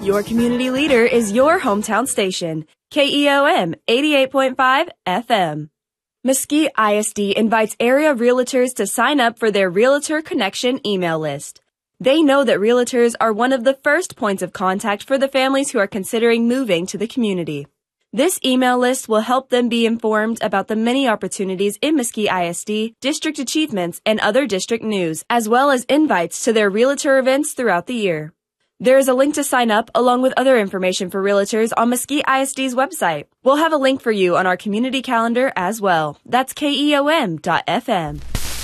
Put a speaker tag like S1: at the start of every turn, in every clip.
S1: Your community leader is your hometown station, KEOM 88.5 FM. Mesquite ISD invites area realtors to sign up for their Realtor Connection email list. They know that realtors are one of the first points of contact for the families who are considering moving to the community. This email list will help them be informed about the many opportunities in Mesquite ISD, district achievements, and other district news, as well as invites to their realtor events throughout the year. There is a link to sign up along with other information for realtors on Mesquite ISD's website. We'll have a link for you on our community calendar as well. That's KEOM.FM.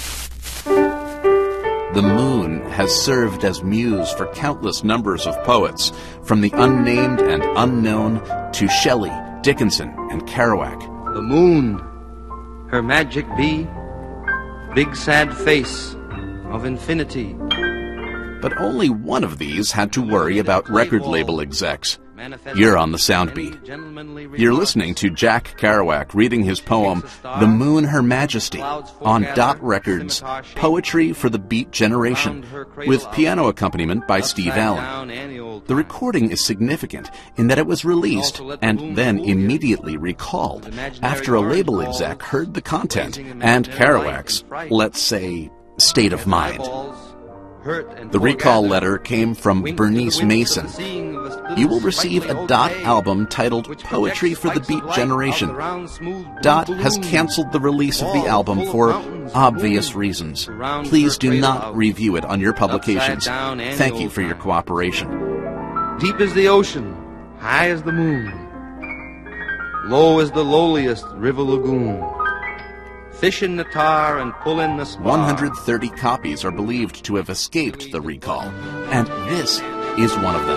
S2: The moon has served as muse for countless numbers of poets, from the unnamed and unknown to Shelley, Dickinson, and Kerouac.
S3: The moon, her magic bee, big sad face of infinity.
S2: But only one of these had to worry about record label execs. You're on the Soundbeat. You're listening to Jack Kerouac reading his poem, The Moon Her Majesty, on Dot Records, Poetry for the Beat Generation, with piano accompaniment by Steve Allen. The recording is significant in that it was released and then immediately recalled after a label exec heard the content and Kerouac's, let's say, state of mind. The recall letter came from Bernice Mason. You will receive a Dot album titled Poetry for the Beat Generation. Dot has canceled the release of the album for obvious reasons. Please do not review it on your publications. Thank you for your cooperation.
S3: Deep is the ocean, high as the moon, low as the lowliest river lagoon. Fish in the tar and pull in the spar.
S2: 130 copies are believed to have escaped the recall, and this is one of them.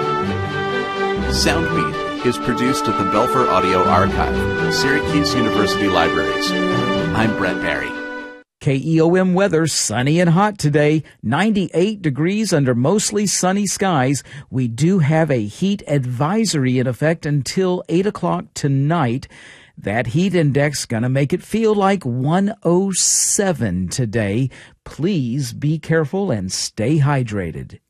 S2: Soundbeat is produced at the Belfer Audio Archive, Syracuse University Libraries. I'm Brett Barry.
S4: KEOM weather, sunny and hot today, 98 degrees under mostly sunny skies. We do have a heat advisory in effect until 8 o'clock tonight. That heat index going to make it feel like 107 today. Please be careful and stay hydrated.